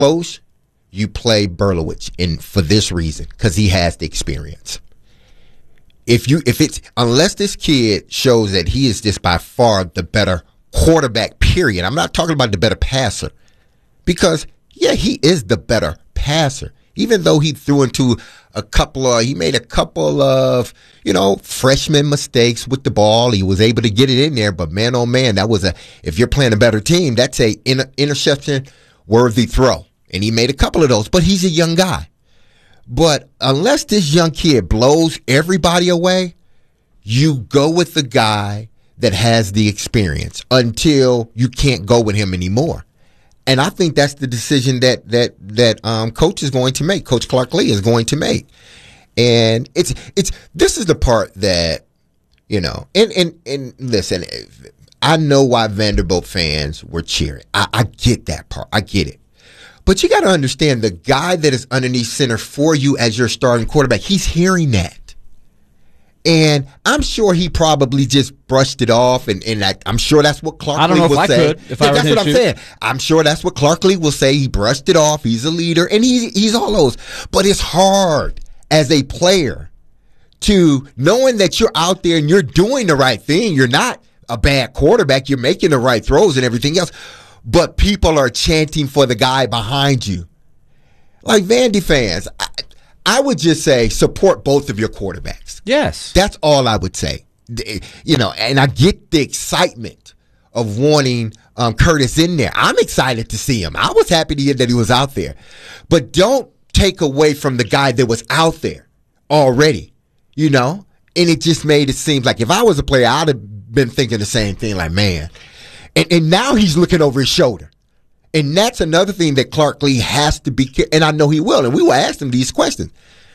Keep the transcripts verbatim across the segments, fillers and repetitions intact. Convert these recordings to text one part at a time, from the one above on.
close, you play Berlowitz, and for this reason, because he has the experience. If you, if it's unless this kid shows that he is just by far the better quarterback, period. I'm not talking about the better passer, because yeah, he is the better passer. Even though he threw into a couple of, he made a couple of, you know, freshman mistakes with the ball. He was able to get it in there, but man, oh man, that was a, if you're playing a better team, that's a inter- interception worthy throw. And he made a couple of those, but he's a young guy. But unless this young kid blows everybody away, you go with the guy that has the experience until you can't go with him anymore. And I think that's the decision that that that um, coach is going to make. Coach Clark Lea is going to make. And it's it's this is the part that, you know, and and, and listen, I know why Vanderbilt fans were cheering. I, I get that part. I get it. But you got to understand, the guy that is underneath center for you as your starting quarterback, he's hearing that. And I'm sure he probably just brushed it off, and, and I, I'm sure that's what Clark Lea will say. I don't know if I could. If I that's what I'm shoot. saying. I'm sure that's what Clark Lea will say. He brushed it off. He's a leader, and he, he's all those. But it's hard as a player to, knowing that you're out there and you're doing the right thing. You're not a bad quarterback. You're making the right throws and everything else. But people are chanting for the guy behind you. Like Vandy fans, I, I would just say support both of your quarterbacks. Yes. That's all I would say. You know, and I get the excitement of wanting um, Curtis in there. I'm excited to see him. I was happy to hear that he was out there. But don't take away from the guy that was out there already, you know? And it just made it seem like if I was a player, I'd have been thinking the same thing, like, man. And, and now he's looking over his shoulder. And that's another thing that Clark Lea has to be, and I know he will, and we will ask him these questions.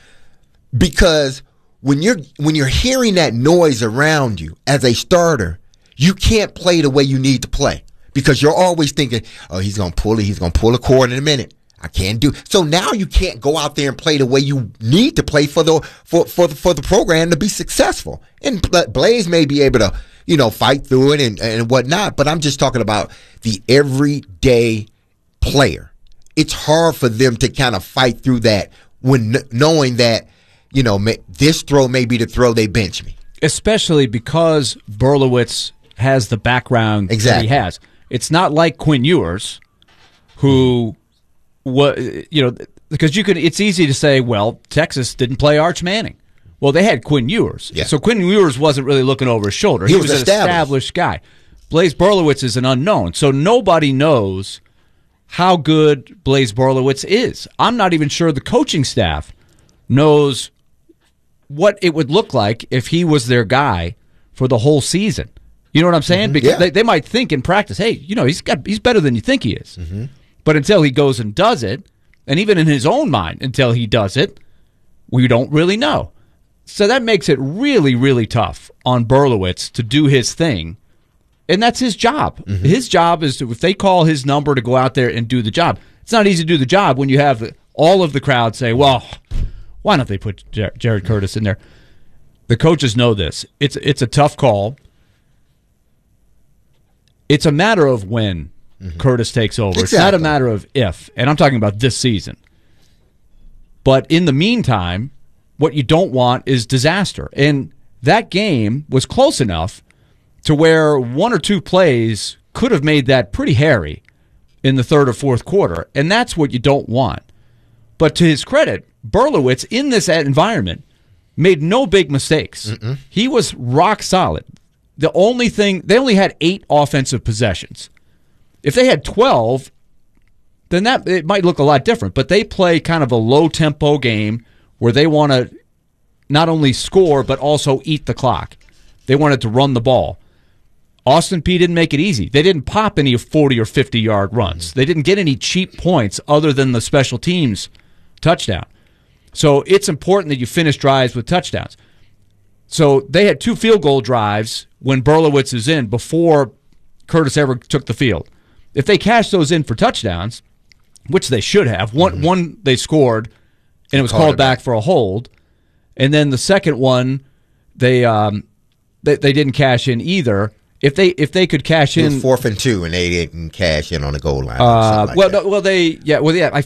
Because when you're when you're hearing that noise around you as a starter, you can't play the way you need to play. Because you're always thinking, oh, he's going to pull it, he's going to pull a cord in a minute. I can't do it. So now you can't go out there and play the way you need to play for the for for the, for the program to be successful. And Blaze may be able to, you know, fight through it and, and whatnot, but I'm just talking about the everyday player. It's hard for them to kind of fight through that when knowing that, you know, this throw may be the throw they bench me. Especially because Berlowitz has the background exactly. that he has. It's not like Quinn Ewers, who, what you know, because you could. It's easy to say, well, Texas didn't play Arch Manning. Well, they had Quinn Ewers, yeah. so Quinn Ewers wasn't really looking over his shoulder. He, he was, was an established guy. Blaze Berlowitz is an unknown, so nobody knows how good Blaze Berlowitz is. I'm not even sure the coaching staff knows what it would look like if he was their guy for the whole season. You know what I'm saying? Mm-hmm. Because yeah. they, they might think in practice, hey, you know, he's got he's better than you think he is. Mm-hmm. But until he goes and does it, and even in his own mind, until he does it, we don't really know. So that makes it really, really tough on Berlowitz to do his thing. And that's his job. Mm-hmm. His job is to, if they call his number to go out there and do the job. It's not easy to do the job when you have all of the crowd say, well, why don't they put Jer- Jared Curtis in there? The coaches know this. It's it's a tough call. It's a matter of when mm-hmm. Curtis takes over. Exactly. It's not a matter of if. And I'm talking about this season. But in the meantime, what you don't want is disaster. And that game was close enough to where one or two plays could have made that pretty hairy in the third or fourth quarter. And that's what you don't want. But to his credit, Berlowitz, in this environment, made no big mistakes. Mm-mm. He was rock solid. The only thing, they only had eight offensive possessions. If they had twelve, then that it might look a lot different. But they play kind of a low-tempo game where they want to not only score but also eat the clock. They wanted to run the ball. Austin Peay didn't make it easy. They didn't pop any forty or fifty-yard runs. They didn't get any cheap points other than the special teams touchdown. So it's important that you finish drives with touchdowns. So they had two field goal drives when Berlowitz is in before Curtis ever took the field. If they cashed those in for touchdowns, which they should have, one mm-hmm. one they scored, and it was called, called back for a hold. And then the second one, they um, they, they didn't cash in either, if they if they could cash It in was fourth and two, and they didn't cash in on the goal line. or Uh, something like well, that. no, well, they, yeah, well, yeah. I